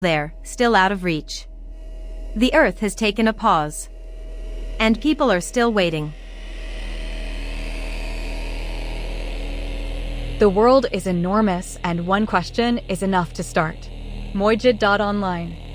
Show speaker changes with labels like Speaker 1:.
Speaker 1: there, still out of reach. The Earth has taken a pause. And people are still waiting.
Speaker 2: The world is enormous, and one question is enough to start. Moijid.online